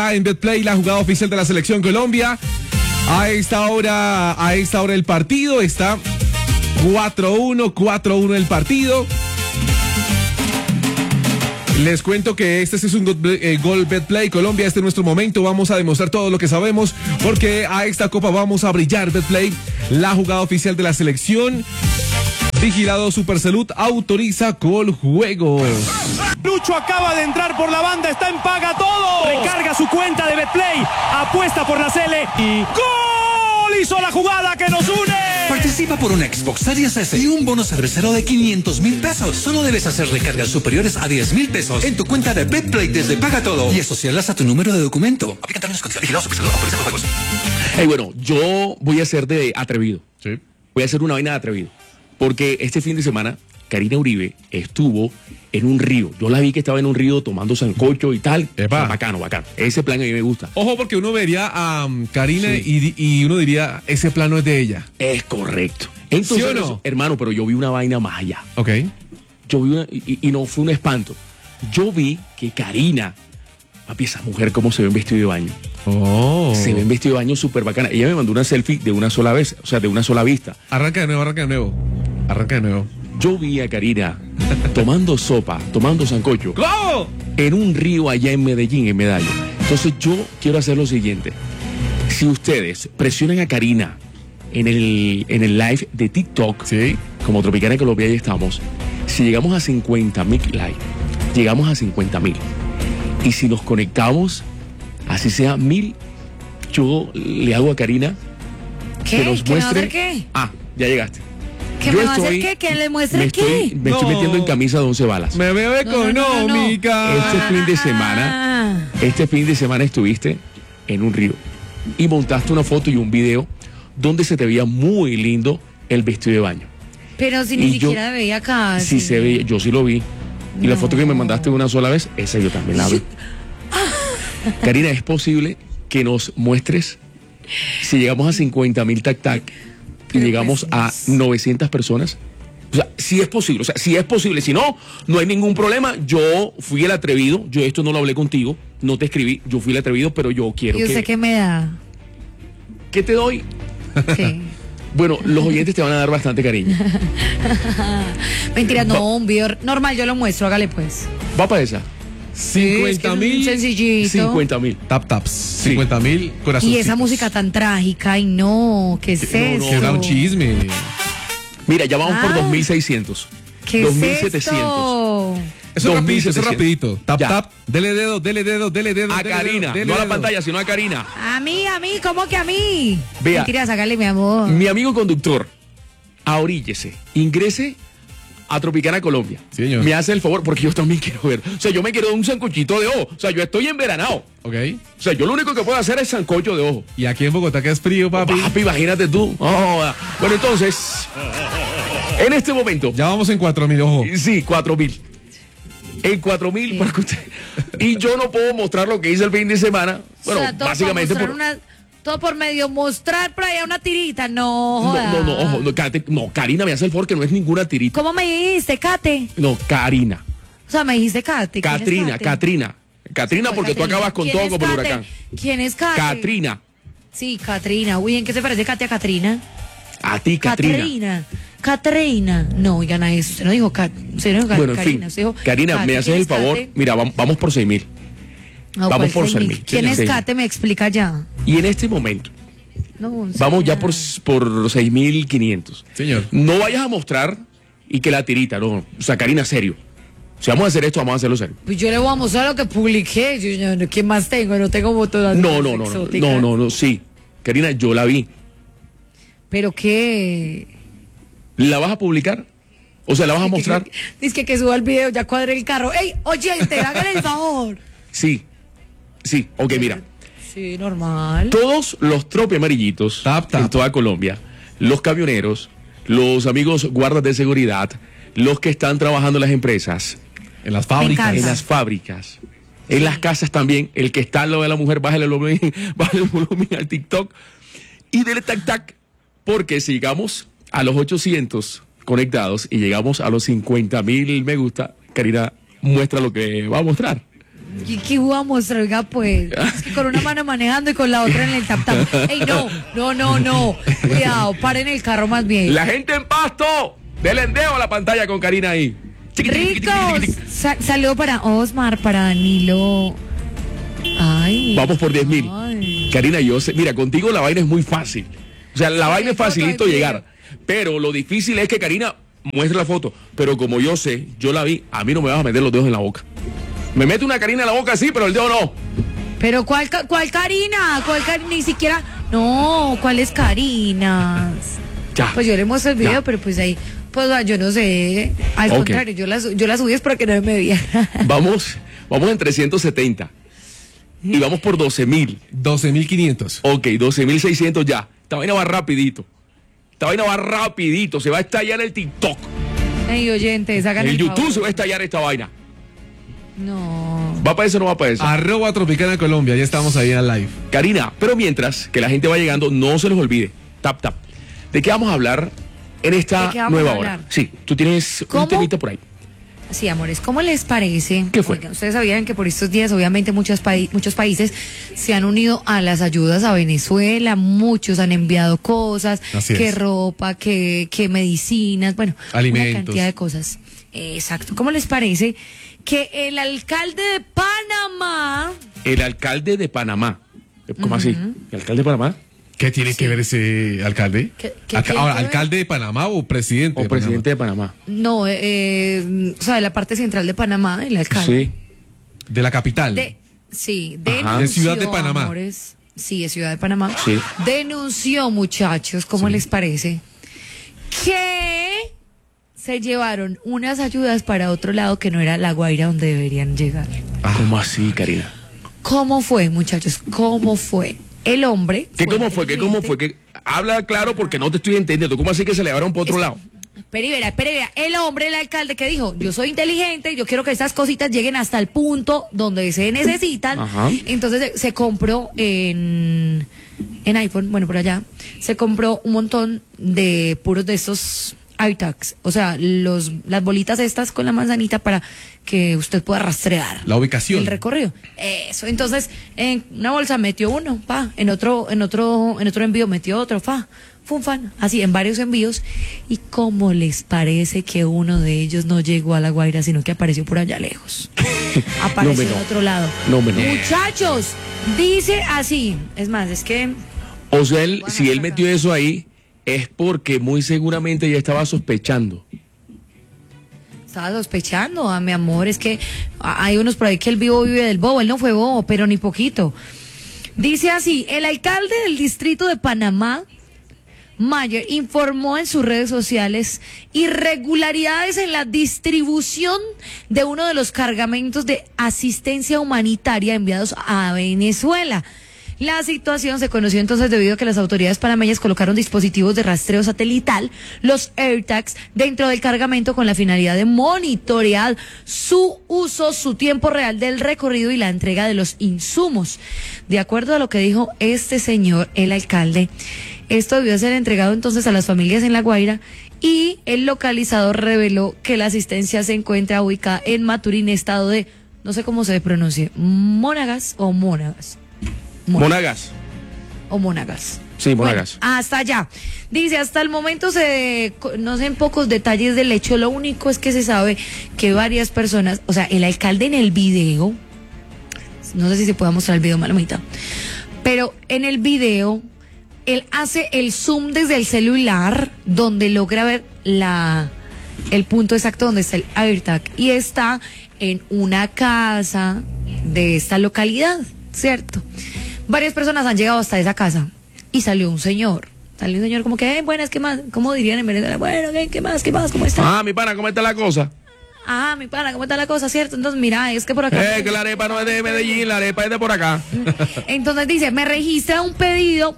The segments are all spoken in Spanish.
En BetPlay, la jugada oficial de la Selección Colombia. A esta hora el partido está 4-1 el partido. Les cuento que este es un gol BetPlay Colombia. Este es nuestro momento. Vamos a demostrar todo lo que sabemos porque a esta copa vamos a brillar. BetPlay, la jugada oficial de la selección. Vigilado Supersalud, autoriza Coljuegos. Lucho acaba de entrar por la banda, está en Paga Todo. Recarga su cuenta de BetPlay, apuesta por la Sele y ¡gol! Hizo la jugada que nos une. Participa por una Xbox Series S y un bono cervecero de 500,000 pesos. Solo debes hacer recargas superiores a 10,000 pesos en tu cuenta de BetPlay desde Paga Todo y asociarlas a tu número de documento. Aplican términos y condiciones. Vigilado Supersalud, autoriza Coljuegos. Bueno, yo voy a ser de atrevido. Sí. Voy a hacer una vaina de atrevido. Porque este fin de semana, Karina Uribe estuvo en un río. Yo la vi que estaba en un río tomando sancocho y tal. O sea, bacano. Ese plan a mí me gusta. Ojo, porque uno vería a Karina y uno diría, ese plano es de ella. Es correcto. Entonces, ¿sí o no? Hermano, pero yo vi una vaina más allá. Ok. Yo vi y no fue un espanto. Yo vi que Karina, papi, esa mujer cómo se ve en vestido de baño. Oh. Se ve en vestido de baño súper bacana. Ella me mandó una selfie de una sola vez, o sea, de una sola vista. Arranca de nuevo. Yo vi a Karina tomando sopa, tomando sancocho. ¿Cómo? En un río allá en Medellín, en Medallo. Entonces yo quiero hacer lo siguiente. Si ustedes presionan a Karina en el live de TikTok, sí, como Tropicana Colombia, ahí estamos. Si llegamos a 50,000 likes, llegamos a 50,000. Y si nos conectamos, así sea 1,000, yo le hago a Karina que nos muestre. ¿Qué? Ya llegaste. ¿Qué me va a hacer qué? ¿Que le muestre qué? Me estoy metiendo en camisa de 11 balas. Me veo económica. Este fin de semana estuviste en un río y montaste una foto y un video donde se te veía muy lindo el vestido de baño. Pero si ni siquiera veía acá. Sí se veía, yo sí lo vi. Y la foto que me mandaste una sola vez, esa yo también la vi. Karina, ¿es posible que nos muestres si llegamos a 50,000 tac-tac y llegamos a 900 personas? O sea, si es posible, si no, no hay ningún problema. Yo fui el atrevido, yo esto no lo hablé contigo, no te escribí, yo fui el atrevido, pero yo quiero ¿Y usted qué me da? ¿Qué te doy? ¿Qué? Bueno, los oyentes te van a dar bastante cariño. Mentira, no, un video normal, yo lo muestro, hágale pues. Va para esa. 50,000. Sencillito. 50,000. Taps. 50,000 corazones. Y esa música tan trágica, y no, ¿qué es eso? Que da un chisme. Mira, ya vamos por 2,600. ¿Qué 2,700. Eso es rapidito. Tap. Dele dedo. A Karina, no a la pantalla, sino a Karina. A mí, ¿cómo que a mí? Vea, mentira, sácale, mi amor. Mi amigo conductor, ahoríllese, ingrese a Tropicana Colombia. Sí, señor. Me hace el favor, porque yo también quiero ver. O sea, yo me quiero dar un sancochito de ojo. O sea, yo estoy enveranado. Ok. O sea, yo lo único que puedo hacer es sancocho de ojo. Y aquí en Bogotá que es frío, papi. Papi, imagínate tú. Bueno, entonces, en este momento. Ya vamos en 4,000, ojo. Sí, 4,000. En 4,000, para que usted. Y yo no puedo mostrar lo que hice el fin de semana. Bueno, o sea, todo básicamente todo por medio mostrar por allá una tirita. No, No, Karina, me hace el favor que no es ninguna tirita. ¿Cómo me dijiste, Kate? No, Karina. O sea, me dijiste Kate. Katrina, porque tú acabas con todo como el huracán. ¿Quién es Kate? Katrina. Sí, Katrina. Uy, ¿en qué se parece Kate a Katrina? A ti, Katrina. Katrina. No, oigan a eso. Usted no dijo Bueno, en Karina. fin. Karina, me haces el favor. Kate? Mira, vamos por 6,000. No, vamos por 6,000. ¿Quién es Kate? Me explica ya. Y en este momento, vamos ya por 6,500. Señor. No vayas a mostrar y que la tirita, no. O sea, Karina, serio. Si vamos a hacer esto, vamos a hacerlo serio. Pues yo le voy a mostrar lo que publiqué. ¿Qué más tengo? No tengo fotos. No, sí. Karina, yo la vi. ¿Pero qué? ¿La vas a publicar? O sea, ¿la vas a mostrar? Dice que suba el video, ya cuadré el carro. ¡Ey, oyente, hágale el favor! Sí, ok, mira. Sí, normal. Todos los trope amarillitos en toda Colombia, los camioneros, los amigos guardas de seguridad, los que están trabajando en las empresas, en las fábricas, en las casas también, el que está al lado de la mujer, bájale el volumen al TikTok y dele tac, porque si llegamos a los 800 conectados y llegamos a los 50,000 me gusta, Karina muestra lo que va a mostrar. ¿Qué iba a mostrar? Oiga, pues, es que con una mano manejando y con la otra en el tap tap. ¡Ey, no! Cuidado, paren el carro más bien. La gente en Pasto, denle dedo a la pantalla con Karina ahí. Ricos, saludo para Osmar, para Danilo. Ay. Vamos por 10,000. Ay. Karina, yo sé, mira, contigo la vaina es muy fácil. O sea, la vaina es facilito llegar. Pero lo difícil es que Karina muestre la foto. Pero como yo sé, yo la vi, a mí no me vas a meter los dedos en la boca. Me mete una Karina en la boca, sí, pero el dedo no. Pero ¿cuál Karina? Ni siquiera. No, ¿cuál es Karina? Ya. Pues yo le muestro el video, Ya. pero pues ahí, pues yo no sé. Al contrario, yo la subí es para que no me vean. Vamos en 370. Y vamos por 12,000. 12,500. Ok, 12,600 ya. Esta vaina va rapidito. Se va a estallar el TikTok. Ey, oyentes, hagan El el YouTube favor. se va a estallar esta vaina. No. ¿Va para eso o no va para eso? @ Tropicana Colombia, ya estamos ahí en live. Karina, pero mientras que la gente va llegando, no se les olvide. Tap. ¿De qué vamos a hablar en esta ¿De qué vamos nueva a hora? hablar? Sí, tú tienes ¿Cómo? un temita por ahí. Sí, amores, ¿cómo les parece? ¿Qué fue? Oigan, ustedes sabían que por estos días, obviamente, muchos países se han unido a las ayudas a Venezuela. Muchos han enviado cosas, Así que es. ropa, que medicinas, bueno, Alimentos. una cantidad de cosas. Exacto. ¿Cómo les parece que el alcalde de Panamá... El alcalde de Panamá. ¿Cómo así? ¿El alcalde de Panamá? ¿Qué tiene que ver ese alcalde? ¿Qué tiene que Ahora, ver? ¿alcalde de Panamá o presidente? ¿O de presidente de Panamá? No, o sea, de la parte central de Panamá, el alcalde. Sí. De la capital. Sí, Ajá. denunció, De Ciudad de Panamá. amores. Sí, es Ciudad de Panamá. Sí. Denunció, muchachos, ¿cómo les parece? Que se llevaron unas ayudas para otro lado que no era La Guaira donde deberían llegar. ¿Cómo así, Karina? ¿Cómo fue, muchachos? ¿Cómo fue? El hombre... ¿Cómo fue? Que habla claro porque no te estoy entendiendo. ¿Cómo así que se le llevaron por otro lado? Espera y verá. El hombre, el alcalde que dijo, yo soy inteligente, yo quiero que estas cositas lleguen hasta el punto donde se necesitan. Ajá. Entonces se compró en iPhone, bueno, por allá, se compró un montón de puros de estos AirTags, o sea, las bolitas estas con la manzanita para que usted pueda rastrear La ubicación. el recorrido. Eso, entonces en una bolsa metió uno, en otro envío metió otro, fan, así en varios envíos. ¿Y cómo les parece que uno de ellos no llegó a La Guaira, sino que apareció por allá lejos? Apareció en otro lado. No. Muchachos, dice así, es más, es que O sea, si él metió eso ahí, es porque muy seguramente ya estaba sospechando. estaba sospechando, mi amor, es que hay unos por ahí que el vivo vive del bobo, él no fue bobo, pero ni poquito. Dice así, el alcalde del distrito de Panamá, Mayer, informó en sus redes sociales irregularidades en la distribución de uno de los cargamentos de asistencia humanitaria enviados a Venezuela. La situación se conoció entonces debido a que las autoridades panameñas colocaron dispositivos de rastreo satelital, los AirTags, dentro del cargamento con la finalidad de monitorear su uso, su tiempo real del recorrido y la entrega de los insumos. De acuerdo a lo que dijo este señor, el alcalde, esto debió ser entregado entonces a las familias en La Guaira y el localizador reveló que la asistencia se encuentra ubicada en Maturín, estado de, no sé cómo se pronuncie, Monagas o Mónagas. Monagas. O Monagas. Sí, Monagas. Bueno, hasta allá. Dice, hasta el momento se conocen pocos detalles del hecho. Lo único es que se sabe que varias personas, o sea, el alcalde en el video, no sé si se puede mostrar el video, Malomita, pero en el video, él hace el zoom desde el celular, donde logra ver el punto exacto donde está el AirTag. Y está en una casa de esta localidad, ¿cierto? Varias personas han llegado hasta esa casa y salió un señor como que, buenas, ¿qué más? ¿Cómo dirían en Venezuela? Bueno, ¿qué más? ¿Cómo está? Mi pana, ¿cómo está la cosa? Mi pana, ¿cómo está la cosa? ¿Cierto? Entonces, mira, es que por acá... Que la arepa no es de Medellín, la arepa es de por acá. Entonces dice, me registra un envío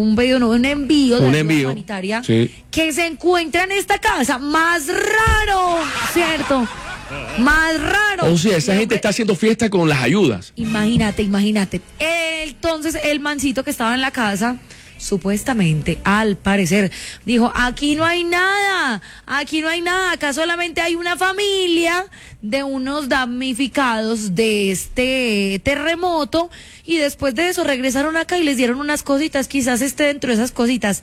de ayuda humanitaria, sí, que se encuentra en esta casa. Más raro, ¿cierto? Más raro. O sea, esa gente está haciendo fiesta con las ayudas. Imagínate. Entonces el mancito que estaba en la casa supuestamente, al parecer, dijo, aquí no hay nada, acá solamente hay una familia de unos damnificados de este terremoto, y después de eso regresaron acá y les dieron unas cositas, quizás esté dentro de esas cositas.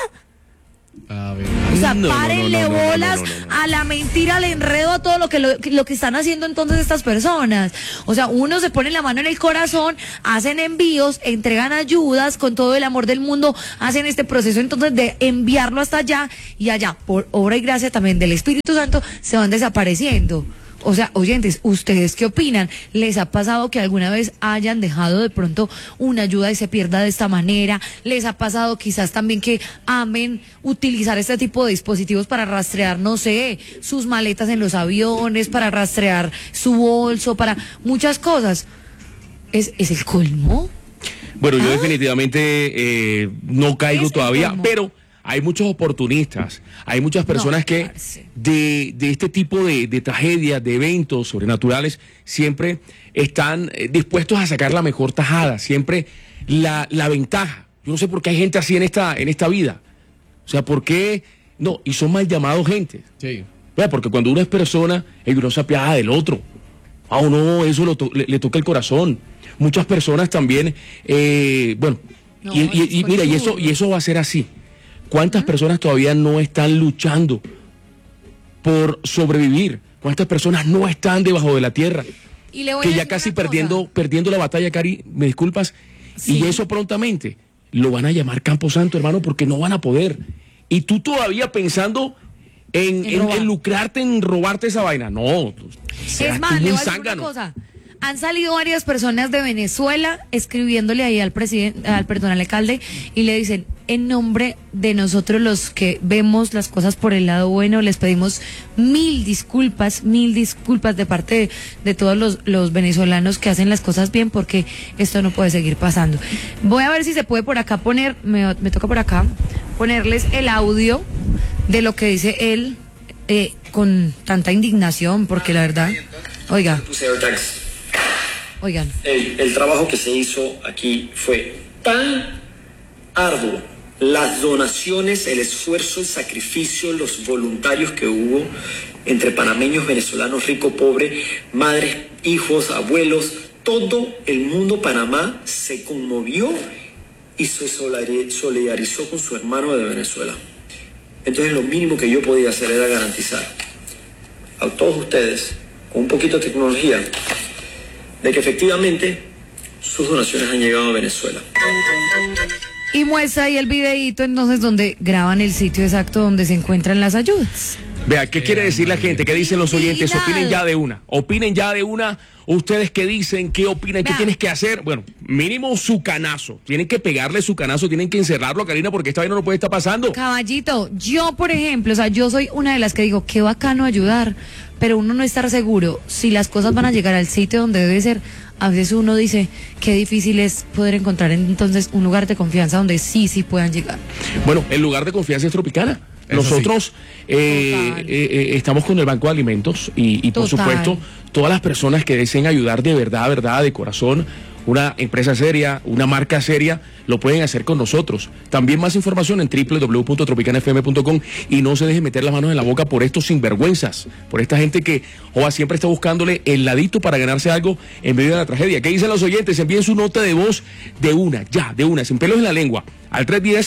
A ver. O sea, párenle bolas a la mentira, al enredo, a todo lo que están haciendo entonces estas personas. O sea, uno se pone la mano en el corazón, hacen envíos, entregan ayudas con todo el amor del mundo, hacen este proceso entonces de enviarlo hasta allá, y allá, por obra y gracia también del Espíritu Santo, se van desapareciendo. O sea, oyentes, ¿ustedes qué opinan? ¿Les ha pasado que alguna vez hayan dejado de pronto una ayuda y se pierda de esta manera? ¿Les ha pasado quizás también que amen utilizar este tipo de dispositivos para rastrear, no sé, sus maletas en los aviones, para rastrear su bolso, para muchas cosas? ¿Es el colmo? Bueno, yo definitivamente no caigo todavía, pero hay muchos oportunistas, hay muchas personas que de este tipo de tragedias, de eventos sobrenaturales, siempre están dispuestos a sacar la mejor tajada, siempre la ventaja. Yo no sé por qué hay gente así en esta vida. O sea, ¿por qué? No, y son mal llamados gente. Sí. Porque cuando uno es persona, uno se apiada del otro. No, eso le toca el corazón. Muchas personas también, bueno, no, y mira, y eso va a ser así. ¿Cuántas personas todavía no están luchando por sobrevivir? ¿Cuántas personas no están debajo de la tierra? Y le voy que a ya casi perdiendo la batalla, Cari, me disculpas. Sí. Y eso prontamente lo van a llamar Camposanto, hermano, porque no van a poder. Y tú todavía pensando en lucrarte, en robarte esa vaina. No. Es más, le voy a decir una cosa. Han salido varias personas de Venezuela escribiéndole ahí al alcalde, y le dicen, en nombre de nosotros los que vemos las cosas por el lado bueno, les pedimos mil disculpas de parte de todos los venezolanos que hacen las cosas bien, porque esto no puede seguir pasando. Voy a ver si se puede por acá me toca por acá ponerles el audio de lo que dice él con tanta indignación, porque la verdad, oigan. El trabajo que se hizo aquí fue tan arduo. Las donaciones, el esfuerzo, el sacrificio, los voluntarios que hubo entre panameños, venezolanos, rico, pobre, madres, hijos, abuelos, todo el mundo Panamá se conmovió y se solidarizó con su hermano de Venezuela. Entonces lo mínimo que yo podía hacer era garantizar a todos ustedes, con un poquito de tecnología, de que efectivamente sus donaciones han llegado a Venezuela. Y muestra ahí el videíto entonces donde graban el sitio exacto donde se encuentran las ayudas. Vea, ¿qué quiere decir la gente? ¿Qué dicen los oyentes? Opinen ya de una. ¿Ustedes qué dicen? ¿Qué opinan? ¿Qué tienes que hacer? Bueno, mínimo su canazo. Tienen que pegarle su canazo, tienen que encerrarlo, Karina, porque esta vaina no puede estar pasando. Caballito, yo por ejemplo, o sea, yo soy una de las que digo, qué bacano ayudar, pero uno no está seguro si las cosas van a llegar al sitio donde debe ser. A veces uno dice, qué difícil es poder encontrar entonces un lugar de confianza donde sí puedan llegar. Bueno, el lugar de confianza es Tropicana. Nosotros estamos con el Banco de Alimentos y por supuesto, todas las personas que deseen ayudar de verdad, de corazón, una empresa seria, una marca seria, lo pueden hacer con nosotros. También más información en www.tropicanafm.com, y no se deje meter las manos en la boca por estos sinvergüenzas, por esta gente que siempre está buscándole el ladito para ganarse algo en medio de la tragedia. ¿Qué dicen los oyentes? Envíen su nota de voz de una, sin pelos en la lengua, al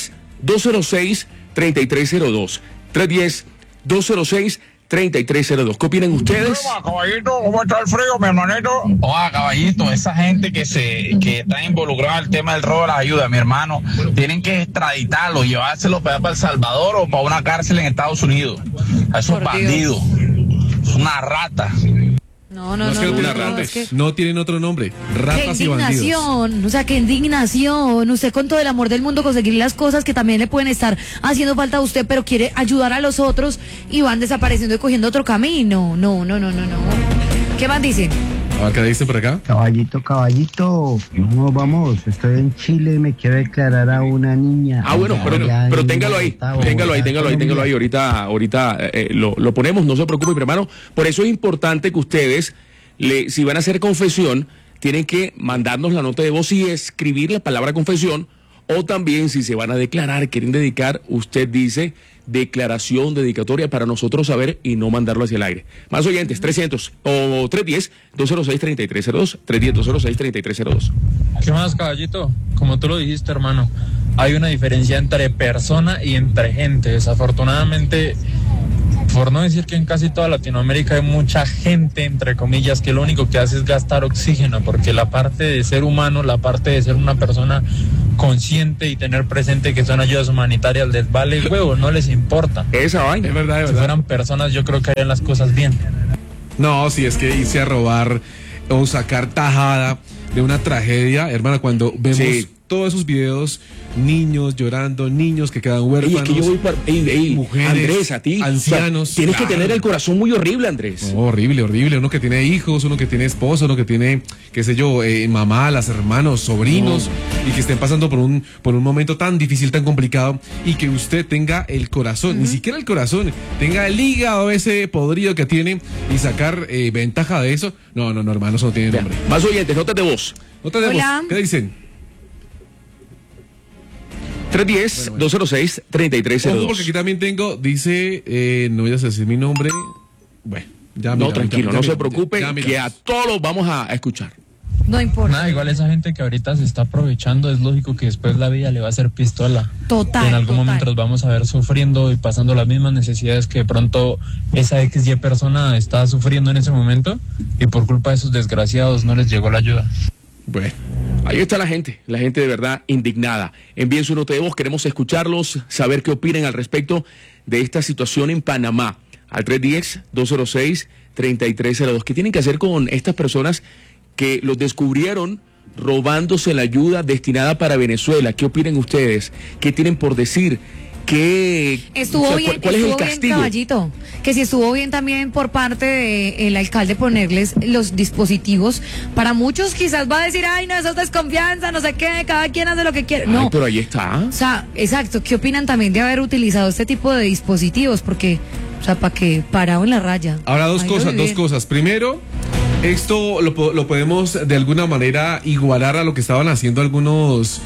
310-206-3302. 310-206-3302. ¿Qué opinan ustedes? Hola, caballito, ¿cómo está el frío, mi hermanito? Hola, caballito, esa gente que está involucrada en el tema del robo de las ayudas, mi hermano, tienen que extraditarlo, llevárselo para El Salvador o para una cárcel en Estados Unidos. A esos bandidos. Es una rata. No, no tienen otro nombre. Ratas y bandidos. Qué indignación, o sea, qué indignación. Usted con todo el amor del mundo conseguir las cosas que también le pueden estar haciendo falta a usted, pero quiere ayudar a los otros y van desapareciendo y cogiendo otro camino. No. ¿Qué más dicen? ¿Qué dicen por acá? Caballito, vamos, estoy en Chile y me quiero declarar a una niña. Bueno, pero téngalo ahí. Ahorita lo ponemos, no se preocupe, mi hermano. Por eso es importante que ustedes, si van a hacer confesión, tienen que mandarnos la nota de voz y escribir la palabra confesión, O también, si se van a declarar, quieren dedicar, usted dice declaración dedicatoria para nosotros saber y no mandarlo hacia el aire. Más oyentes, 300 o 310-206-3302, 310-206-3302. ¿Qué más, caballito? Como tú lo dijiste, hermano, hay una diferencia entre persona y entre gente. Desafortunadamente, por no decir que en casi toda Latinoamérica hay mucha gente, entre comillas, que lo único que hace es gastar oxígeno, porque la parte de ser humano, la parte de ser una persona consciente y tener presente que son ayudas humanitarias les vale huevo, no les importa. Esa vaina. Es verdad, es Si verdad. fueran personas, yo creo que harían las cosas bien. No, si es que irse a robar o sacar tajada de una tragedia, hermana, cuando vemos Sí. todos esos videos, niños llorando, niños que quedan Ey, huérfanos, es que yo voy para... mujeres, Andrés, a ti. ancianos. O sea, tienes que claro. tener el corazón muy horrible, Andrés. No, horrible, horrible. Uno que tiene hijos, uno que tiene esposo, uno que tiene, qué sé yo, mamá, las hermanos, sobrinos, y que estén pasando por un momento tan difícil, tan complicado, y que usted tenga el corazón, ni siquiera el corazón, tenga el hígado ese podrido que tiene y sacar ventaja de eso. No, hermano, eso no tiene nombre. Más oyentes, notas de voz. Otra de Hola. voz, ¿qué dicen? 310-206-3302. Ojo, porque aquí también tengo, dice, no voy a decir mi nombre. Bueno, ya No, mira, tranquilo, ya no se mira, preocupe, ya mira. que a todos vamos a escuchar. No importa. Nada, igual esa gente que ahorita se está aprovechando, es lógico que después la vida le va a hacer pistola. Total, Y en algún total. momento los vamos a ver sufriendo y pasando las mismas necesidades que de pronto esa XY persona está sufriendo en ese momento, y por culpa de esos desgraciados no les llegó la ayuda. Bueno. Ahí está la gente de verdad indignada. Envíen su nota de voz, queremos escucharlos, saber qué opinan al respecto de esta situación en Panamá. Al 310-206-3302. ¿Qué tienen que hacer con estas personas que los descubrieron robándose la ayuda destinada para Venezuela? ¿Qué opinan ustedes? ¿Qué tienen por decir? ¿Qué, Estuvo o sea, bien, ¿cuál es el estuvo bien, castigo? Caballito, que si estuvo bien también por parte del alcalde ponerles los dispositivos. Para muchos quizás va a decir, ay, no, eso es desconfianza, no sé qué, cada quien hace lo que quiere. Ay, No, pero ahí está. o sea, exacto, ¿qué opinan también de haber utilizado este tipo de dispositivos? Porque, o sea, ¿para qué? Parado en la raya. Ahora dos Ahí lo cosas. Primero, esto lo podemos de alguna manera igualar a lo que estaban haciendo algunos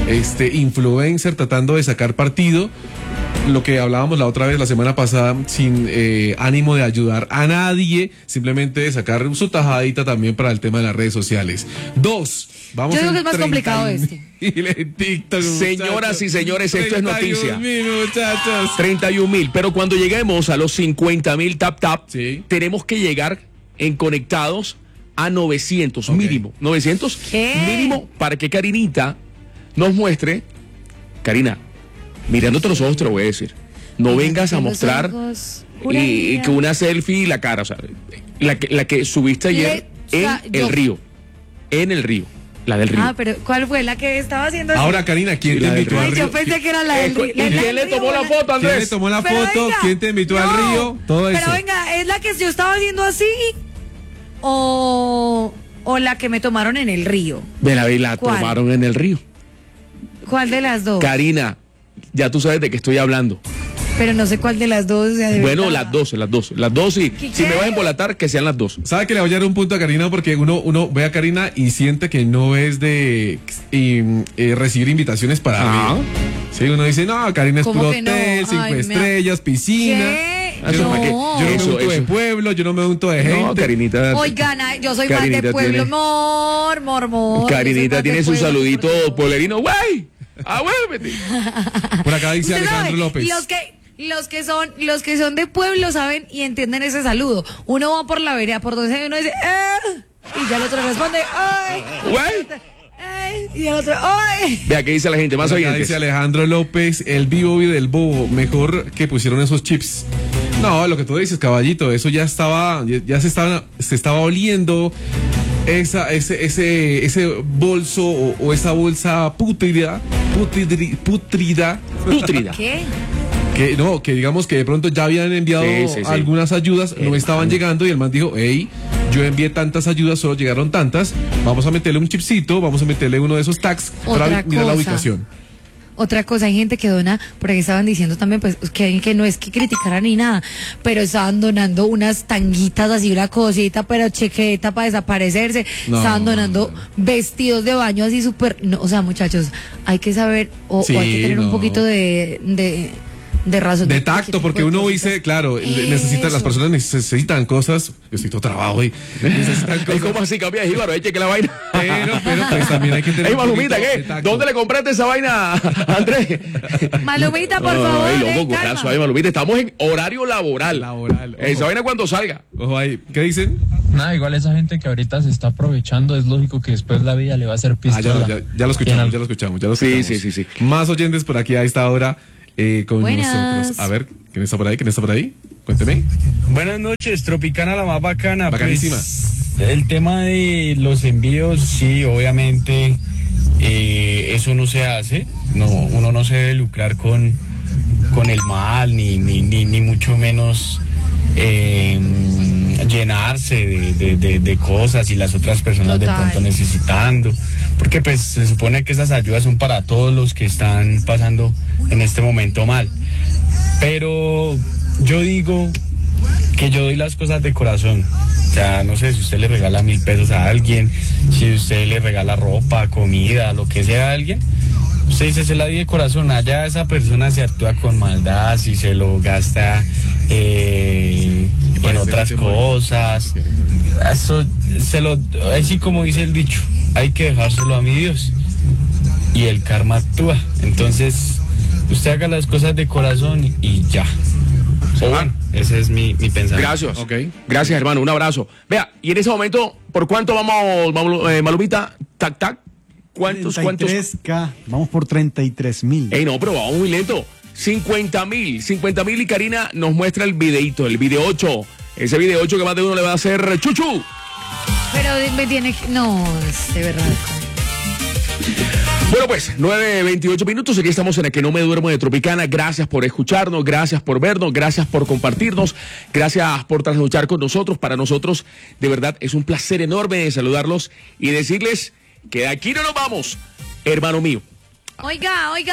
influencers tratando de sacar partido. Lo que hablábamos la otra vez, la semana pasada, sin ánimo de ayudar a nadie, simplemente de sacar su tajadita también para el tema de las redes sociales. Dos, vamos Yo digo que en es más complicado 31.000 en TikTok, Señoras y señores, esto es noticia. 31.000, muchachos. 31.000, pero cuando lleguemos a los 50.000 tap, Sí. tenemos que llegar en conectados a 900 Ok. mínimo. 900 ¿Qué? mínimo para que Karinita nos muestre. Karina, mirándote los ojos te lo voy a decir. No Mírate vengas a los mostrar ojos, y juraría. que una selfie y la cara, o sea, la que subiste ayer O sea, en yo- el río. En el río. La del río. Ah, pero ¿cuál fue la que estaba haciendo así? Ahora, Karina, ¿quién Sí, te la del invitó al Ay, río? yo pensé que era la del río. ¿Y quién le tomó la foto, ¿Quién le Andrés? tomó la Pero foto? venga, ¿Quién te invitó al no, río? Todo eso. Pero venga, ¿es la que yo estaba haciendo así o la que me tomaron en el río? Me la ¿Cuál? tomaron en el río. ¿Cuál de las dos? Karina, ya tú sabes de qué estoy hablando. Pero no sé cuál de las dos. O sea, de Bueno, verdad. las dos y ¿Qué? si me vas a embolatar, que sean las dos. ¿Sabe que le voy a dar un punto a Karina? Porque uno ve a Karina y siente que no es de recibir invitaciones para Ah. arriba. Sí, uno dice, no, Karina es ¿Cómo puro que no? hotel, 5 Ay, me estrellas, piscina. ¿Qué? Yo no, ¿para qué? yo no me Eso, unto de eso. pueblo, yo no me unto de gente. No, Karinita. Oigan, ay, yo soy más de Karinita pueblo, tiene- mor. Karinita tiene su saludito pueblerino, güey. Ah, güey, vete. Por acá dice Usted Alejandro sabe, López. los que son de pueblo saben y entienden ese saludo. Uno va por la vereda, por donde uno dice, y ya el otro responde, ¡ay! Güey. Y el otro, ¡ay! Vea qué dice la gente, más Por acá oyentes. dice Alejandro López, el vivo y del bobo, mejor que pusieron esos chips. No, lo que tú dices, caballito, eso ya se estaba oliendo ese bolso o esa bolsa putrida. Pútrida. ¿Qué? Que digamos que de pronto ya habían enviado Sí. algunas ayudas, no estaban llegando y el man dijo, hey, yo envié tantas ayudas, solo llegaron tantas, vamos a meterle un chipcito, vamos a meterle uno de esos tags para Otra mirar la cosa. ubicación. Otra cosa, hay gente que dona, por ahí estaban diciendo también, pues, que no es que criticaran ni nada, pero estaban donando unas tanguitas así, una cosita, pero chequeta para desaparecerse, estaban donando vestidos de baño así súper, no, o sea, muchachos, hay que saber, o hay que tener un poquito de razón. De tacto, porque uno dice, claro, las personas necesitan cosas. Yo necesito trabajo y necesitan cosas. ¿Cómo así cambia de jíbaro? Eche que la vaina. Pero pues también hay que tener. Ey, Malumita, ¿qué? ¿Dónde le compraste esa vaina, Andrés? Malumita, por favor. Suave, Malumita. Estamos en horario laboral. Esa vaina cuando salga. Ojo ahí. ¿Qué dicen? Nada, igual esa gente que ahorita se está aprovechando, es lógico que después la vida le va a hacer pistola. Ya lo escuchamos. Sí. Más oyentes por aquí a esta hora. Con Buenas. nosotros. A ver, ¿quién está por ahí? Cuénteme. Buenas noches, Tropicana, la más bacana. Bacanísima. Pues, el tema de los envíos, sí, obviamente, eso no se hace. No, uno no se debe lucrar con el mal, ni mucho menos llenarse de cosas y las otras personas de pronto necesitando, porque pues se supone que esas ayudas son para todos los que están pasando en este momento mal, pero yo digo que yo doy las cosas de corazón. O sea, no sé, si usted le regala 1.000 pesos a alguien, si usted le regala ropa, comida, lo que sea a alguien, usted dice, se la di de corazón. Allá esa persona se actúa con maldad, si se lo gasta en otras cosas. Eso así como dice el dicho, hay que dejárselo a mi Dios y el karma actúa. Entonces, usted haga las cosas de corazón y ya. Bueno, ese es mi pensamiento. Gracias. Gracias, hermano. Un abrazo. Vea, y en ese momento, ¿por cuánto vamos, Malumita? Tac. ¿Cuántos? 33K. Vamos por 33.000. Ey, no, pero vamos muy lento. 50.000 y Karina nos muestra el videito, el video 8. Ese video 8 que más de uno le va a hacer chuchu. Pero me tiene que... No, es de verdad. Bueno, pues, 9:28 minutos. Aquí estamos en el Que No Me Duermo de Tropicana. Gracias por escucharnos, gracias por vernos, gracias por compartirnos, gracias por trasnochar con nosotros. Para nosotros, de verdad, es un placer enorme saludarlos y decirles que de aquí no nos vamos, hermano mío. Oiga,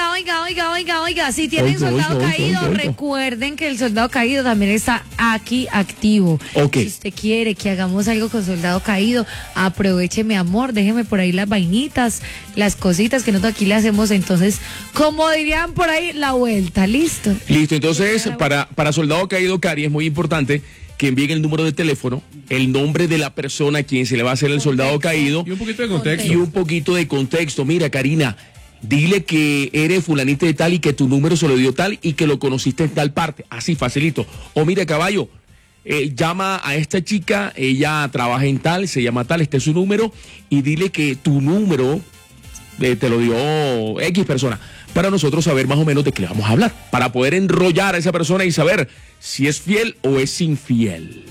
si tienen soldado caído, recuerden que el soldado caído también está aquí activo. Si usted quiere que hagamos algo con soldado caído, aproveche, mi amor, déjeme por ahí las vainitas, las cositas que nosotros aquí le hacemos. Entonces, como dirían por ahí, la vuelta, listo. Entonces, para soldado caído, Cari, es muy importante que envíen el número de teléfono, el nombre de la persona a quien se le va a hacer el soldado caído. Y un poquito de contexto. Mira, Karina, dile que eres fulanita de tal y que tu número se lo dio tal y que lo conociste en tal parte. Así, facilito. O mira, caballo, llama a esta chica, ella trabaja en tal, se llama tal, este es su número, y dile que tu número te lo dio X persona, para nosotros saber más o menos de qué le vamos a hablar, para poder enrollar a esa persona y saber si es fiel o es infiel.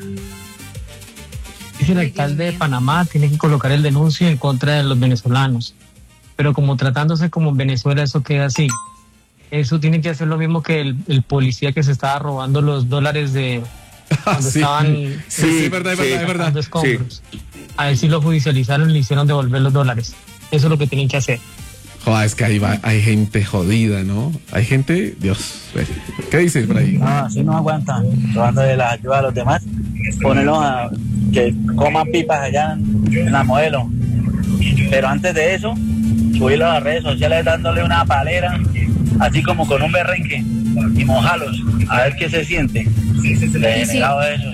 Dice el alcalde de Panamá, tiene que colocar el denuncio en contra de los venezolanos. Pero como tratándose como en Venezuela, eso queda así. Eso tiene que hacer lo mismo que el policía que se estaba robando los dólares de cuando estaban... Sí, es verdad. Escombros. A ver si lo judicializaron y le hicieron devolver los dólares. Eso es lo que tienen que hacer. Joder, es que hay gente jodida, ¿no? Hay gente, Dios. ¿Qué dices por ahí? No, así no aguantan. Hablando de la ayuda a los demás, ponerlos a que coman pipas allá en la Modelo. Pero antes de eso, subirlos a las redes sociales dándole una palera, así como con un berrenque, y mojarlos, a ver qué se siente. Denegado eso.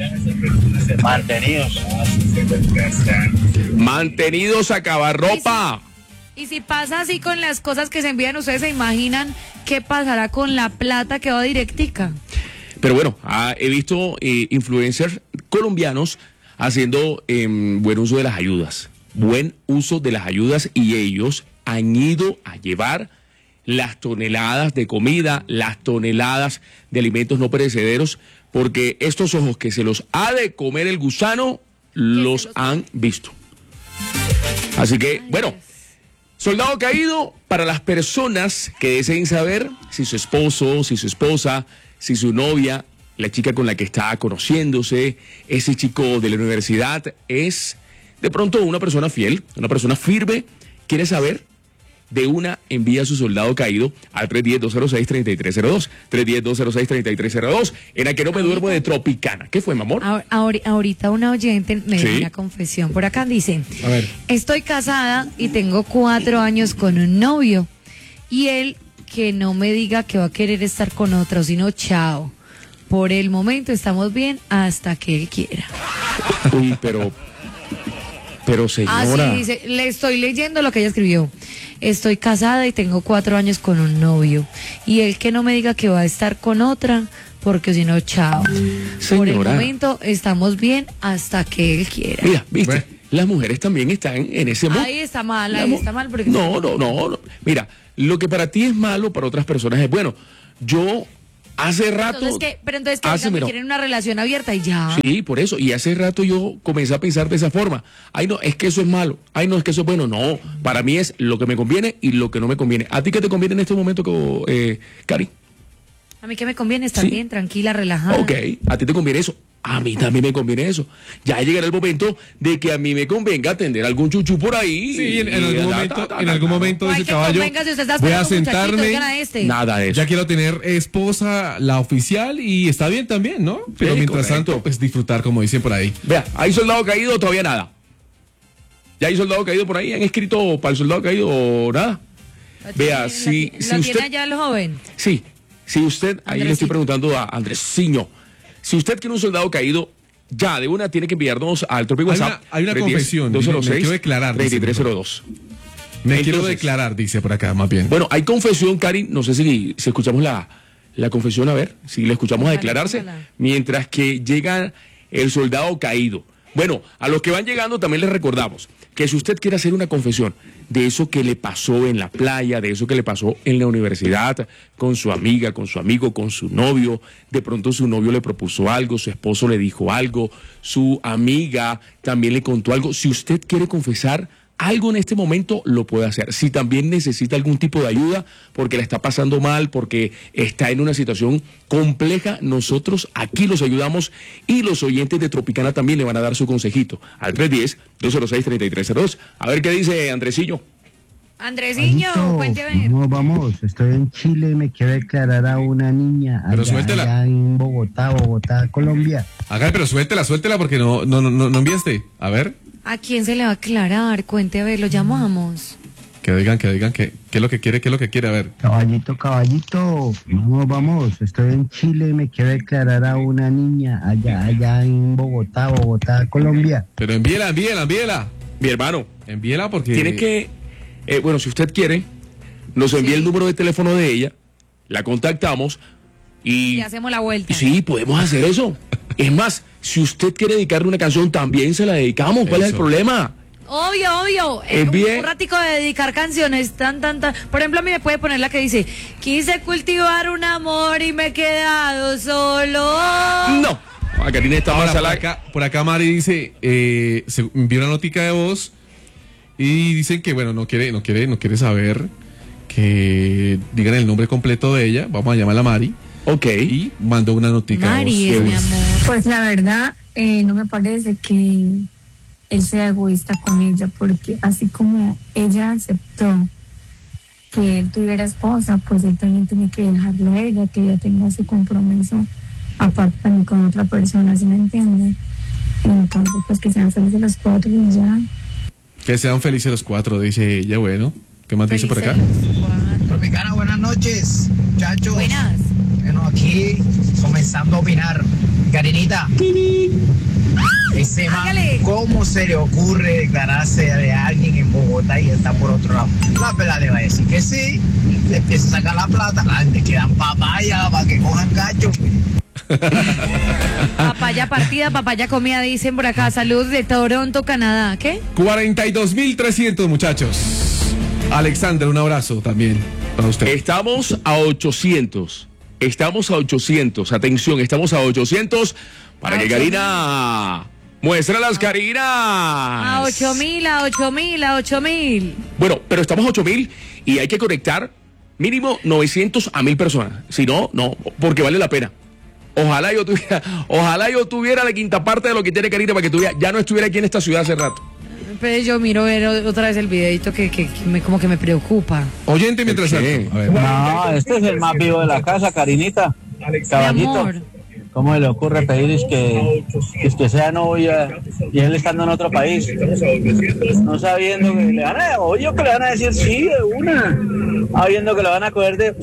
Mantenidos a cavarropa. Y si pasa así con las cosas que se envían, ¿ustedes se imaginan qué pasará con la plata que va directica? Pero bueno, he visto influencers colombianos haciendo buen uso de las ayudas. Y ellos han ido a llevar las toneladas de comida, las toneladas de alimentos no perecederos, porque estos ojos que se los ha de comer el gusano, los han visto. Así que, bueno, soldado caído para las personas que deseen saber si su esposo, si su esposa, si su novia, la chica con la que está conociéndose, ese chico de la universidad, es de pronto una persona fiel, una persona firme, quiere saber de una envía a su soldado caído al 310-206-3302. 310-206-3302. En la que no me duermo de Tropicana. ¿Qué fue, mi amor? Ahorita una oyente me dio una confesión por acá. Dice, a ver, estoy casada y tengo 4 años con un novio. Y él que no me diga que va a querer estar con otro, sino chao. Por el momento estamos bien hasta que él quiera. Uy, pero señora. Ah, sí, dice, le estoy leyendo lo que ella escribió. Estoy casada y tengo 4 años con un novio. Y él que no me diga que va a estar con otra, porque si no, chao. Señora. Por el momento estamos bien hasta que él quiera. Mira, viste, bueno, las mujeres también están en ese modo. Ahí está mal, porque... No. Mira, lo que para ti es malo, para otras personas es bueno. Yo hace rato... Entonces quieren una relación abierta y ya. Sí, por eso. Y hace rato yo comencé a pensar de esa forma. Ay, no, es que eso es malo. Ay, no, es que eso es bueno. No, para mí es lo que me conviene y lo que no me conviene. ¿A ti qué te conviene en este momento, Cari? A mí que me conviene estar bien, tranquila, relajada. Ok, a ti te conviene eso. A mí también me conviene eso. Ya llegará el momento de que a mí me convenga atender algún chuchu por ahí. Sí, en algún momento de ese caballo voy a sentarme. Nada de eso. Ya quiero tener esposa, la oficial, y está bien también, ¿no? Pero mientras tanto, pues disfrutar, como dicen por ahí. Vea, ¿hay soldado caído o todavía nada? ¿Ya hay soldado caído por ahí? ¿Han escrito para el soldado caído o nada? Vea, si usted... ¿Lo tiene allá el joven? Sí, si usted, ahí le estoy preguntando a Andresiño. Si usted quiere un soldado caído, ya de una tiene que enviarnos al propio WhatsApp. Hay una confesión. 206 me quiero declarar. 3302. Me quiero declarar, dice por acá, más bien. Bueno, hay confesión, Karin. No sé si escuchamos la confesión, a ver, si le escuchamos a declararse. Mientras que llega el soldado caído. Bueno, a los que van llegando también les recordamos que si usted quiere hacer una confesión de eso que le pasó en la playa, de eso que le pasó en la universidad, con su amiga, con su amigo, con su novio, de pronto su novio le propuso algo, su esposo le dijo algo, su amiga también le contó algo. Si usted quiere confesar algo en este momento, lo puede hacer. Si también necesita algún tipo de ayuda porque la está pasando mal, porque está en una situación compleja, nosotros aquí los ayudamos y los oyentes de Tropicana también le van a dar su consejito al 310-206-3302. A ver qué dice Andresillo. Andresiño, cuénteme. No, vamos, estoy en Chile y me quiero declarar a una niña allá en Bogotá, Colombia. Haga, pero suéltela porque no enviaste. A ver. ¿A quién se le va a aclarar? Cuente, a ver, lo llamamos. Que digan qué es lo que quiere, a ver. Caballito. No, vamos, estoy en Chile y me quiero declarar a una niña allá en Bogotá, Colombia. Pero envíela. Mi hermano. Envíela porque... Tiene que, bueno, si usted quiere, nos envía el número de teléfono de ella, la contactamos y hacemos la vuelta. Sí, podemos hacer eso. Es más, si usted quiere dedicarle una canción, también se la dedicamos. ¿Cuál es el problema? Obvio. Un ratico de dedicar canciones tan. Por ejemplo, a mí me puede poner la que dice: quise cultivar un amor y me he quedado solo. No. A Karina está más por acá Mari dice, se envió una notica de voz y dicen que, bueno, no quiere saber que digan el nombre completo de ella. Vamos a llamarla a Mari. Ok. Y mandó una notica Mari de voz. Es mi amor. Pues la verdad, no me parece que él sea egoísta con ella, porque así como ella aceptó que él tuviera esposa, pues él también tiene que dejarlo a ella, que ella tenga su compromiso aparte también con otra persona, ¿sí me entiende? Entonces, pues que sean felices los 4 y ya. Que sean felices los 4, dice ella. Bueno, ¿qué más dice por acá? Tropicana, buenas noches, muchachos. Buenas. Bueno, aquí comenzando a opinar. Karinita, ese man, ¿cómo se le ocurre declararse de alguien en Bogotá y está por otro lado? La pela le va a decir que sí, le empieza a sacar la plata, le quedan papaya para que cojan cacho. Papaya partida, papaya comida, dicen por acá. Saludos de Toronto, Canadá. ¿Qué? 42.300, muchachos. Alexander, un abrazo también para usted. Estamos a 800. Atención, estamos a 800 para que Karina muestre las Karinas. A 8.000. Bueno, pero estamos a 8.000 y hay que conectar mínimo 900 a 1.000 personas. Si no, porque vale la pena. Ojalá yo tuviera la quinta parte de lo que tiene Karina para que ya no estuviera aquí en esta ciudad hace rato. Siempre yo miro ver otra vez el videito que como que me preocupa. Oyente mientras tanto. A ver. No, este es el más vivo de la casa, Karinita. Caballito. ¿Cómo le ocurre pedir que sea novia y él estando en otro país? No sabiendo que le van a, obvio que le van a decir sí de una, sabiendo que le van a coger de...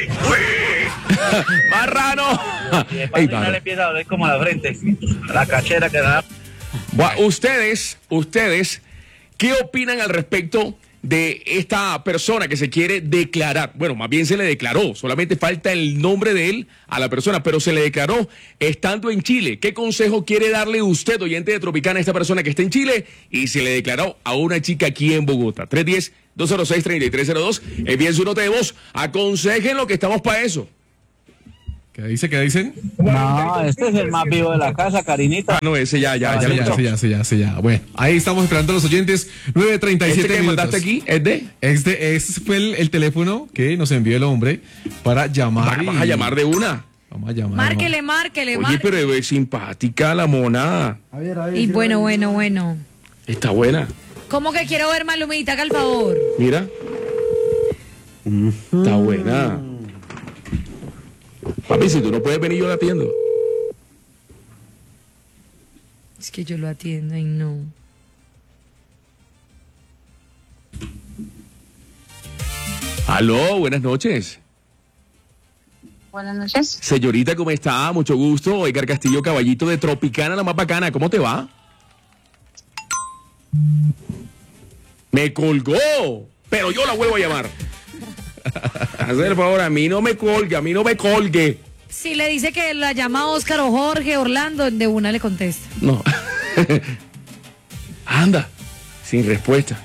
¡Marrano! Y después al final le empieza a doler como la frente, la cachera que da. Ustedes, ¿qué opinan al respecto de esta persona que se quiere declarar? Bueno, más bien se le declaró, solamente falta el nombre de él a la persona, pero se le declaró estando en Chile. ¿Qué consejo quiere darle usted, oyente de Tropicana, a esta persona que está en Chile y se le declaró a una chica aquí en Bogotá? 310-206-3302, envíen su nota de voz, aconsejen lo que estamos para eso. ¿Qué dicen? No, este es el más vivo de la casa, Karinita. Ah, no, ese ya. Bueno, ahí estamos esperando a los oyentes. 9:37 ¿Este que minutos. mandaste aquí es de? Este fue el teléfono que nos envió el hombre para llamar. Vamos a llamar de una. Vamos a llamar. Márquele. Oye, pero es simpática la mona. A ver. Y bueno. Está buena. ¿Cómo que quiero ver Malumita? Haga el favor. Mira. Está buena. Papi, si tú no puedes venir, yo la atiendo. Es que yo lo atiendo y no. Aló, buenas noches. Buenas noches. Señorita, ¿cómo está? Mucho gusto. Edgar Castillo, caballito de Tropicana, la más bacana. ¿Cómo te va? Me colgó, pero yo la vuelvo a llamar. Hazme el favor, a mí no me colgue. Si le dice que la llama Oscar o Jorge, Orlando, de una le contesta. No. Anda, sin respuesta.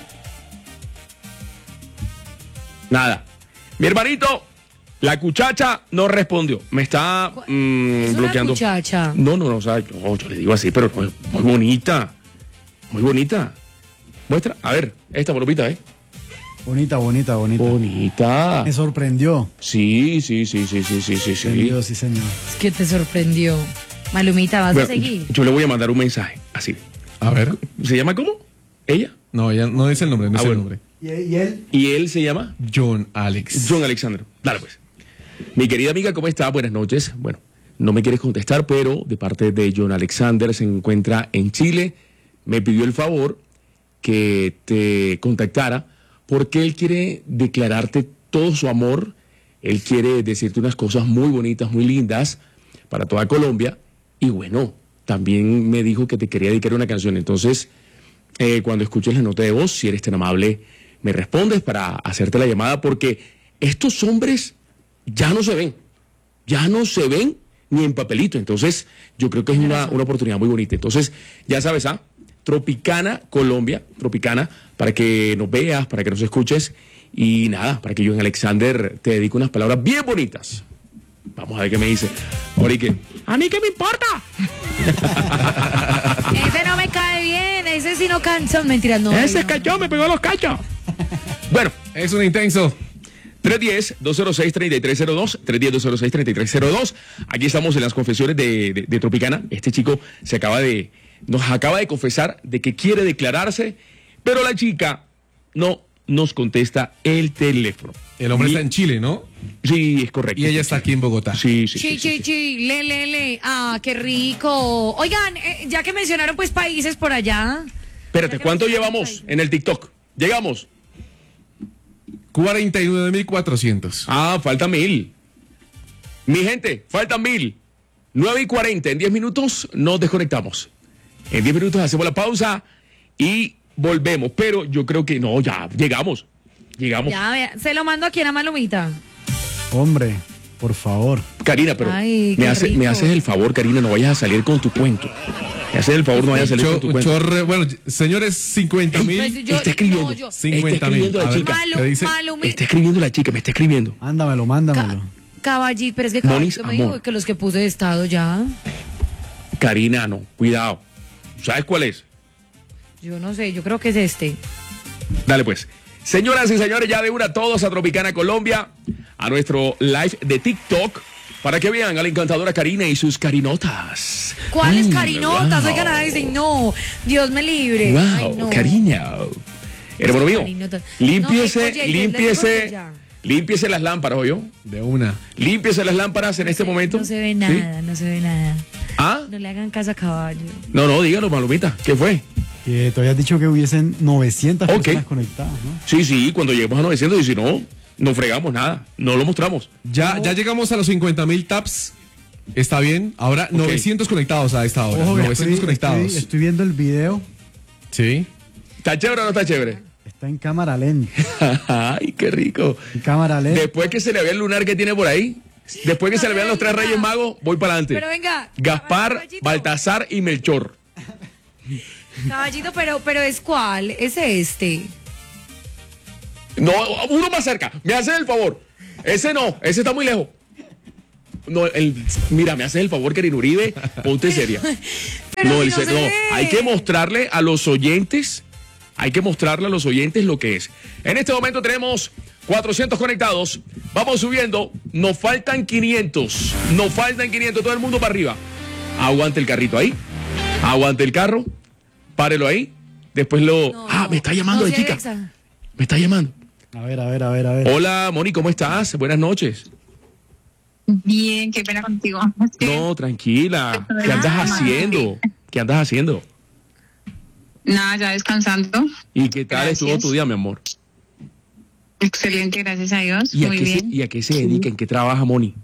Nada. Mi hermanito, la cuchacha no respondió. Me está ¿Es bloqueando. una muchacha? No, o sea, yo le digo así, pero muy bonita. Muy bonita. Muestra, a ver, esta bolopita, Bonita. Bonita. Me sorprendió. Sí. Sí, señor. Es que te sorprendió. Malumita, ¿vas a seguir? Yo le voy a mandar un mensaje, así. A ver. ¿Se llama cómo? ¿Ella? No, ella no dice el nombre, no dice el nombre. ¿Y él? ¿Y él se llama? John Alexander. Dale pues. Mi querida amiga, ¿cómo está? Buenas noches. Bueno, no me quieres contestar, pero de parte de John Alexander, se encuentra en Chile. Me pidió el favor que te contactara porque él quiere declararte todo su amor. Él quiere decirte unas cosas muy bonitas, muy lindas para toda Colombia. Y bueno, también me dijo que te quería dedicar una canción. Entonces, cuando escuches la nota de voz, si eres tan amable, me respondes para hacerte la llamada, porque estos hombres ya no se ven ni en papelito. Entonces, yo creo que es una oportunidad muy bonita. Entonces, ya sabes, Tropicana, Colombia, Tropicana, para que nos veas, para que nos escuches, y nada, para que John Alexander te dedique unas palabras bien bonitas. Vamos a ver qué me dice. Orique. ¿A mí qué me importa? Ese no me cae bien, ese sí no cansa. Mentiras, no. Ese cachón me pegó los cachos. Bueno, es un intenso. 310-206-3302, 310-206-3302. Aquí estamos en las confesiones de Tropicana. Este chico nos acaba de confesar de que quiere declararse, pero la chica no nos contesta el teléfono. El hombre está en Chile, ¿no? Sí, es correcto. Y ella está aquí en Bogotá. Sí. Le. Ah, qué rico. Oigan, ya que mencionaron pues países por allá. Espérate, ¿cuánto llevamos en el TikTok? Llegamos. 49.400. Ah, falta 1,000. Mi gente, faltan 1,000. 9:40, en 10 minutos nos desconectamos. En 10 minutos hacemos la pausa y volvemos. Pero yo creo que no, ya llegamos. Ya, se lo mando aquí a Malumita. Hombre, por favor. Karina, pero Ay, me haces el favor, Karina, no vayas a salir con tu cuento. Me haces el favor, no vayas a salir con tu cuento. Bueno, señores, 50.000. Está escribiendo. 50.000. Está escribiendo la chica, me está escribiendo. Mándamelo. Caballito, pero es que Caballito me dijo que los que puse de estado ya. Karina, no, cuidado. ¿Sabes cuál es? Yo no sé, yo creo que es este. Dale pues. Señoras y señores, ya de una todos a Tropicana Colombia, a nuestro live de TikTok. para que vean a la encantadora Karina y sus carinotas. ¿Cuáles carinotas? Wow. Oigan, dicen, no, Dios me libre. Wow, Ay, no. Karina. Hermano mío, Carinotas. límpiese, No, oye, límpiese, ya. límpiese las lámparas, ¿oyó? De una. Límpiese las lámparas en este momento. No se ve ¿Sí? nada, no se ve nada. ¿Ah? No le hagan caso a caballo. No, dígalo, Malumita. ¿Qué fue? Que tú habías dicho que hubiesen 900 Ok. personas conectadas, ¿no? Sí, cuando lleguemos a 900 y si no, no fregamos nada. No lo mostramos. Ya llegamos a los 50.000 taps. Está bien. Ahora 900 conectados a esta hora. Ojo, que 900 conectados. Estoy viendo el video. Sí. ¿Está chévere o no está chévere? Está en cámara lenta. Ay, qué rico. En cámara lenta. Después que se le vea el lunar que tiene por ahí, después que se le vean los 3 Reyes Magos, voy para adelante. Pero venga. Gaspar, caballito. Baltasar y Melchor. Caballito, pero ¿es cuál? ¿Es este? No, uno más cerca. Me haces el favor. Ese no, ese está muy lejos. No, mira, me haces el favor, Karina Uribe, ponte seria. Pero No, si el no se- se no, ve. hay que mostrarle a los oyentes, lo que es. En este momento tenemos 400 conectados, vamos subiendo, nos faltan 500, todo el mundo para arriba. Aguante el carrito ahí, aguante el carro, párelo ahí, después me está llamando No, la sí, chica, Alexa. me está llamando. A ver. Hola, Moni, ¿cómo estás? Buenas noches. Bien, qué pena contigo. Es que, No, tranquila, ¿qué andas haciendo? ¿Qué andas haciendo? nada, ya descansando. ¿Y qué tal Gracias. estuvo tu día, mi amor? Excelente, gracias a Dios. ¿Y Muy bien. ¿Y a qué se dedica? ¿En qué trabaja, Moni?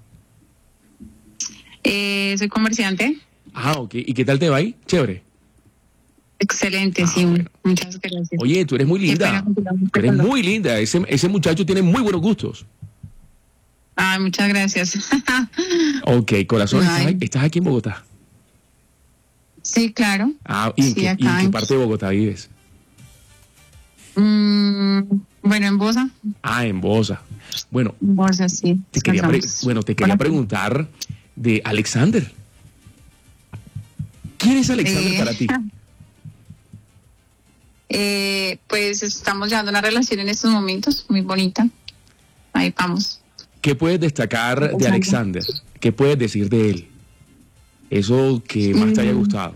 Soy comerciante. Ah, ok. ¿Y qué tal te va ahí? Chévere. Excelente, sí. Muchas gracias. Oye, tú eres muy Qué linda. pena contigo. Tú eres muy linda. Ese muchacho tiene muy buenos gustos. Ay, muchas gracias. Ok, corazón, Ay. ¿estás aquí en Bogotá? Sí, claro. Ah, ¿y en, Sí, qué, y acá en qué en- parte de Bogotá vives? Bueno, en Bosa. Ah, en Bosa. Bueno, En Bosa, sí. te quería, descansamos. te quería preguntar de Alexander. ¿Quién es Alexander para ti? Pues estamos llevando una relación en estos momentos muy bonita. Ahí vamos. ¿Qué puedes destacar de Alexander? ¿Qué puedes decir de él? Eso que más te haya gustado.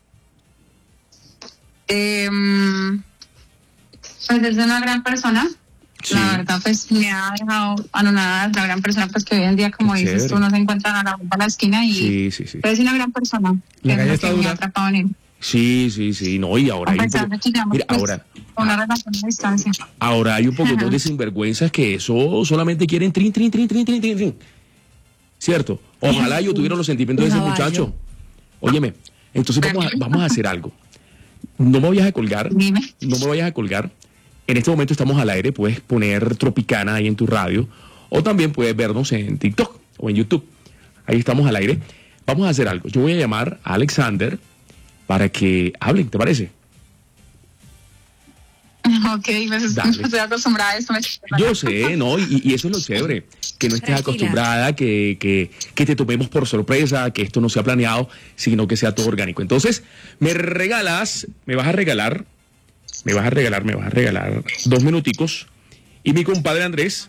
Pues es una gran persona. Sí. La verdad, pues me ha dejado anonadada. La gran persona, pues que hoy en día, como Qué dices chévere. tú, no se encuentran a la vuelta de la esquina y Sí. pero es una gran persona. La que calle es está lo que me dura. ha atrapado en él. Sí. No, y ahora hay A un pesar poco. de que llevamos, Mira, pues, ahora. una relación a distancia. Ahora hay un poco Ajá. de sinvergüenzas que eso solamente quieren trin. ¿Cierto? Ojalá yo tuviera los sentimientos de ese Caballo. muchacho. Óyeme, entonces vamos a hacer algo. No me vayas a colgar. No me vayas a colgar. En este momento estamos al aire. Puedes poner Tropicana ahí en tu radio. O también puedes vernos en TikTok o en YouTube. Ahí estamos al aire. Vamos a hacer algo. Yo voy a llamar a Alexander para que hablen, ¿te parece? Ok, pues Dale. estoy acostumbrada a esto. Yo sé, ¿no? Y eso es lo chévere, que no estés Tranquila. acostumbrada, que te tomemos por sorpresa, que esto no sea planeado, sino que sea todo orgánico. Entonces, me vas a regalar 2 minuticos, y mi compadre Andrés,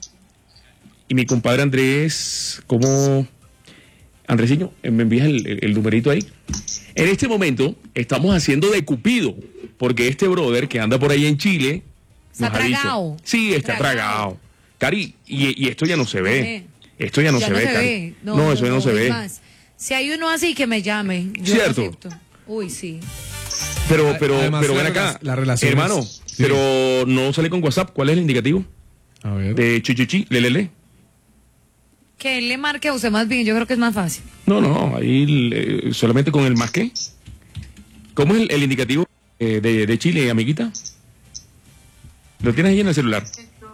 ¿cómo? Andresiño, me envías el numerito ahí. En este momento estamos haciendo de Cupido, porque este brother que anda por ahí en Chile Está nos ha dicho. tragado. Sí, está tragado. Cari, y esto ya no se ve. Esto ya no Ya se ve, Cari. No, eso ya no se es ve. más, si hay uno así, que me llame. Yo Cierto. acepto. Uy, sí. Pero Además, ven la acá, la relación hermano, es- sí. pero no sale con WhatsApp. ¿Cuál es el indicativo? A ver. De chichichi, lelele. Que él le marque a usted más bien, yo creo que es más fácil. No, ahí solamente con el más que. ¿Cómo es el indicativo de Chile, amiguita? ¿Lo tienes ahí en el celular?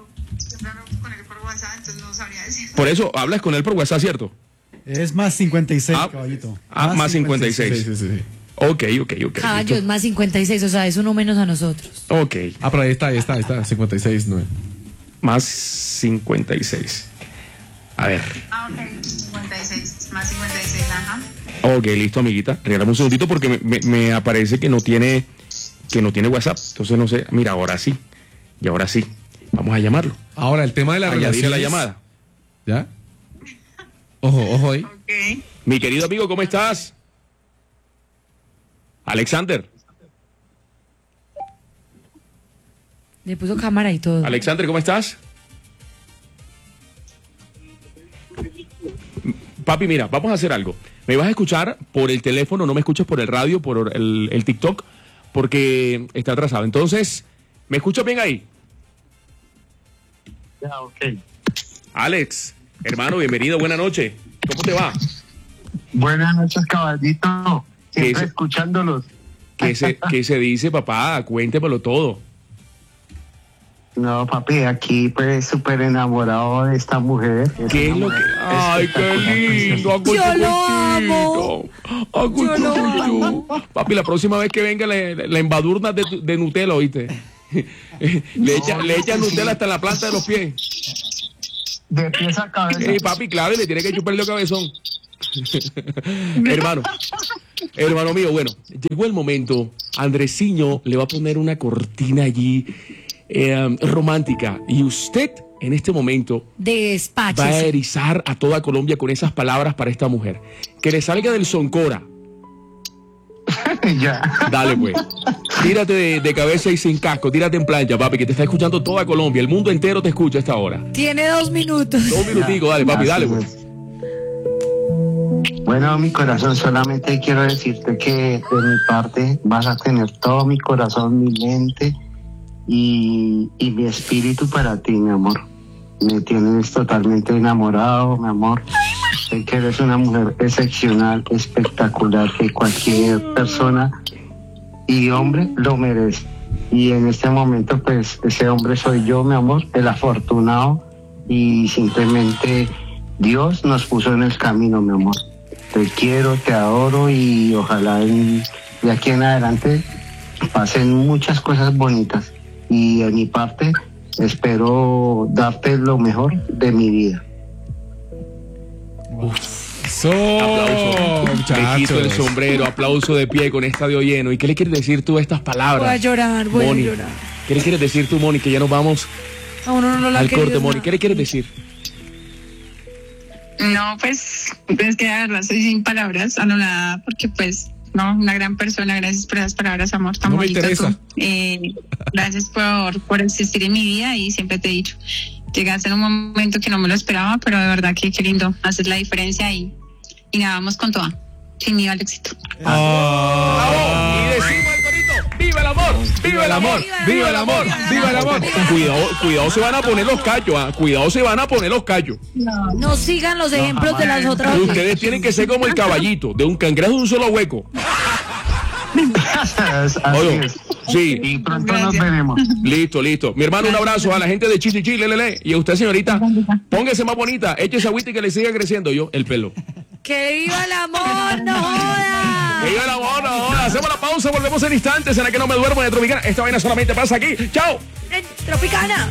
Por eso, hablas con él por WhatsApp, ¿cierto? Es más 56, caballito. Más 56. Sí. Ok. Caballo es más 56, o sea, es uno menos a nosotros. Ok. Ah, pero ahí está, 56, no. Más 56. A ver. Ah, ok, 56, más 56, ajá. Ok, listo, amiguita. Regálame un segundito porque me aparece que no tiene WhatsApp. Entonces no sé. Mira, ahora sí. Y ahora sí. Vamos a llamarlo. Ahora, el tema de la Añadir relación. la llamada. ¿Ya? Ojo ahí. Ok. Mi querido amigo, ¿cómo estás? Alexander. Le puso cámara y todo. Alexander, ¿cómo estás? Papi, mira, vamos a hacer algo. Me vas a escuchar por el teléfono, no me escuches por el radio, por el TikTok, porque está atrasado. Entonces, ¿me escuchas bien ahí? Ya, ok. Alex, hermano, bienvenido, buena noche. ¿Cómo te va? Buenas noches, caballito. Siempre escuchándolos. ¿Qué se dice, papá? Cuéntemelo todo. No, papi, aquí pues súper enamorado de esta mujer. ¿Qué es lo que...? ¡Ay, qué lindo! ¡Yo lo amo! Yo lo amo. Papi, la próxima vez que venga la embadurna de Nutella, ¿oíste? Le echa Nutella hasta la planta de los pies. De pies a cabeza. Papi, claro, y le tiene que chuparle el cabezón. Hermano mío, bueno, llegó el momento. Andresiño le va a poner una cortina allí romántica, y usted en este momento Despáchese. va a erizar a toda Colombia con esas palabras para esta mujer. Que le salga del Soncora. Ya. Dale pues. Tírate de cabeza y sin casco, tírate en plancha, papi, que te está escuchando toda Colombia. El mundo entero te escucha a esta hora. Tiene 2 minutos. 2 minuticos, dale, papi, dale pues. Bueno, mi corazón, solamente quiero decirte que de mi parte vas a tener todo mi corazón, mi mente y mi espíritu para ti, mi amor. Me tienes totalmente enamorado, mi amor. Sé que eres una mujer excepcional, espectacular, que cualquier persona y hombre lo merece. Y en este momento, pues, ese hombre soy yo, mi amor, el afortunado, y simplemente Dios nos puso en el camino, mi amor. Te quiero, te adoro, y ojalá de aquí en adelante pasen muchas cosas bonitas. Y de mi parte, espero darte lo mejor de mi vida. Aplauso. Me quito el sombrero, aplauso de pie con estadio lleno. ¿Y qué le quieres decir tú a estas palabras? Voy a llorar, voy Moni, a llorar. ¿qué le quieres decir tú, Moni? Que ya nos vamos al corte, Moni. ¿Qué le quieres decir? No, pues que de verdad soy sin palabras, anonadada, porque pues, no, una gran persona, gracias por esas palabras, amor, tan No me bonito interesa. tú. Gracias por existir en mi vida, y siempre te he dicho, llegaste en un momento que no me lo esperaba, pero de verdad que qué lindo, haces la diferencia, y nada, vamos con toda, sin miedo al éxito. Y decimos el corito, ¡viva el amor! ¡Viva el amor! ¡Viva el amor! ¡Viva el amor! Cuidado, se van a poner los callos, cuidado, se van a poner los callos. No sigan los ejemplos de las otras. Ustedes tienen que ser como el caballito, de un cangrejo de un solo hueco. Así es. Sí. Y pronto nos veremos. Listo. Mi hermano, un abrazo a la gente de Chichichi, lelele. Y a usted, señorita, póngase más bonita, échese agüita y que le siga creciendo el pelo. ¡Que viva el amor, no jodas! ¡Que viva el amor, no jodas! Hacemos la pausa, volvemos en instantes en la que no me duermo de Tropicana. Esta vaina solamente pasa aquí. ¡Chao! En Tropicana.